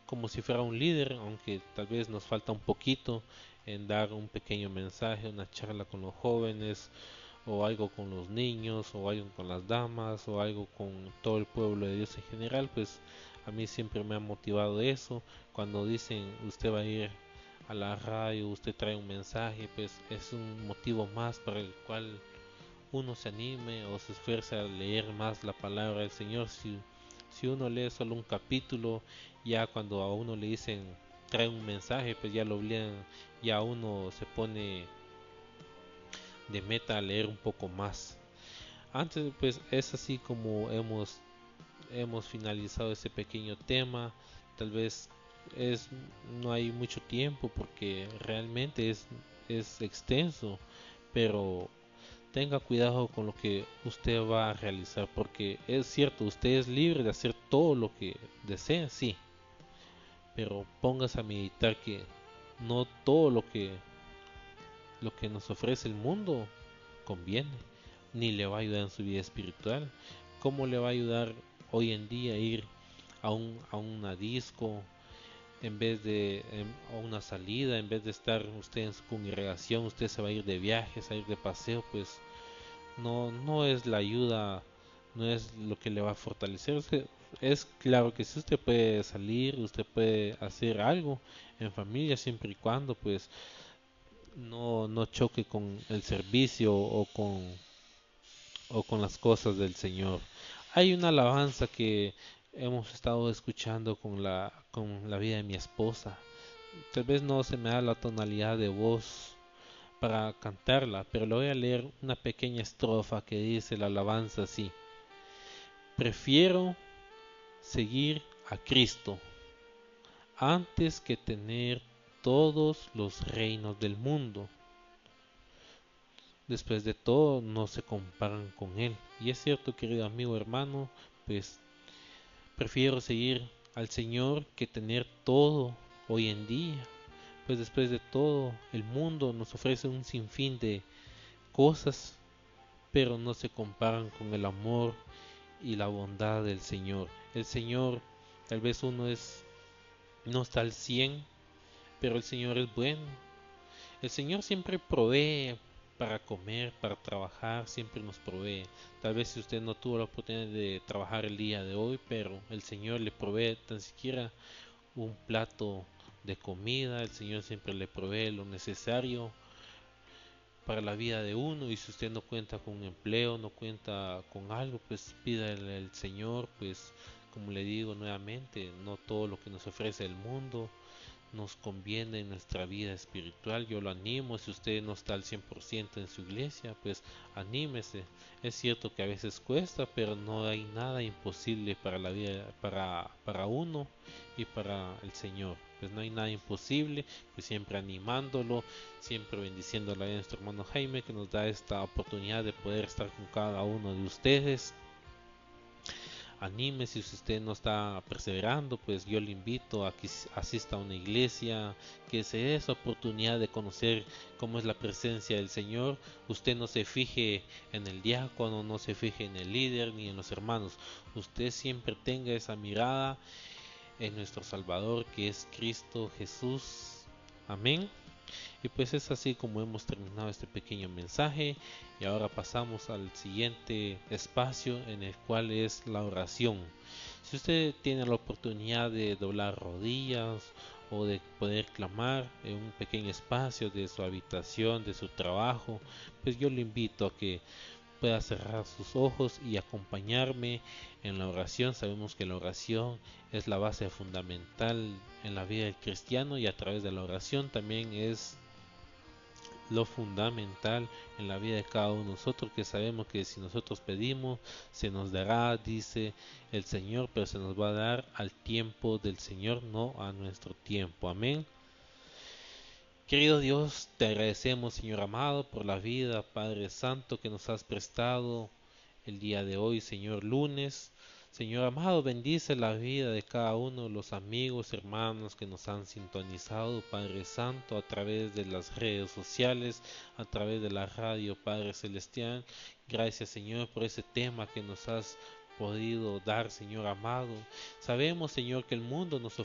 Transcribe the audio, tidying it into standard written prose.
como si fuera un líder, aunque tal vez nos falta un poquito en dar un pequeño mensaje, una charla con los jóvenes, o algo con los niños, o algo con las damas, o algo con todo el pueblo de Dios en general. Pues a mí siempre me ha motivado eso. Cuando dicen usted va a ir a la radio, usted trae un mensaje, pues es un motivo más para el cual uno se anime o se esfuerce a leer más la palabra del Señor. Si uno lee solo un capítulo, ya cuando a uno le dicen trae un mensaje, pues ya lo obligan, ya uno se pone de meta a leer un poco más. Antes, pues es así como hemos finalizado este pequeño tema. Tal vez es no hay mucho tiempo porque realmente es extenso, pero tenga cuidado con lo que usted va a realizar, porque es cierto, usted es libre de hacer todo lo que desea, sí, pero póngase a meditar que no todo lo que nos ofrece el mundo conviene, ni le va a ayudar en su vida espiritual. ¿Cómo le va a ayudar hoy en día ir a una disco en vez a una salida, en vez de estar usted en su congregación, usted se va a ir de viaje, a ir de paseo? Pues no es la ayuda, no es lo que le va a fortalecer. Es claro que si usted puede salir, usted puede hacer algo en familia siempre y cuando pues no choque con el servicio o con las cosas del Señor. Hay una alabanza que hemos estado escuchando con la vida de mi esposa. Tal vez no se me da la tonalidad de voz para cantarla, pero le voy a leer una pequeña estrofa que dice la alabanza así: prefiero seguir a Cristo antes que tener todos los reinos del mundo. Después de todo, no se comparan con Él. Y es cierto, querido amigo hermano, pues prefiero seguir al Señor que tener todo hoy en día. Pues después de todo, el mundo nos ofrece un sinfín de cosas, pero no se comparan con el amor y la bondad del Señor. El Señor, tal vez no está al 100, pero el Señor es bueno. El Señor siempre provee para comer, para trabajar, siempre nos provee. Tal vez si usted no tuvo la oportunidad de trabajar el día de hoy, pero el Señor le provee tan siquiera un plato de comida, el Señor siempre le provee lo necesario para la vida de uno. Y si usted no cuenta con un empleo, no cuenta con algo, pues pídale al Señor. Pues como le digo nuevamente, no todo lo que nos ofrece el mundo nos conviene en nuestra vida espiritual. Yo lo animo. Si usted no está al 100% en su iglesia, pues anímese. Es cierto que a veces cuesta, pero no hay nada imposible para la vida, para uno y para el Señor. Pues no hay nada imposible. Pues siempre animándolo, siempre bendiciendo a nuestro hermano Jaime, que nos da esta oportunidad de poder estar con cada uno de ustedes. Anime, si usted no está perseverando, pues yo le invito a que asista a una iglesia, que se dé esa oportunidad de conocer cómo es la presencia del Señor. Usted no se fije en el diácono, no se fije en el líder ni en los hermanos. Usted siempre tenga esa mirada en nuestro Salvador, que es Cristo Jesús. Amén. Y pues es así como hemos terminado este pequeño mensaje, y ahora pasamos al siguiente espacio, en el cual es la oración. Si usted tiene la oportunidad de doblar rodillas o de poder clamar en un pequeño espacio de su habitación, de su trabajo, pues yo le invito a que pueda cerrar sus ojos y acompañarme en la oración. Sabemos que la oración es la base fundamental en la vida del cristiano, y a través de la oración también es lo fundamental en la vida de cada uno de nosotros, que sabemos que si nosotros pedimos, se nos dará, dice el Señor, pero se nos va a dar al tiempo del Señor, no a nuestro tiempo. Amén. Querido Dios, te agradecemos, Señor amado, por la vida, Padre Santo, que nos has prestado el día de hoy, Señor lunes. Señor amado, bendice la vida de cada uno de los amigos, hermanos que nos han sintonizado, Padre Santo, a través de las redes sociales, a través de la radio, Padre Celestial. Gracias, Señor, por ese tema que nos has podido dar, Señor amado. Sabemos, Señor, que el mundo nos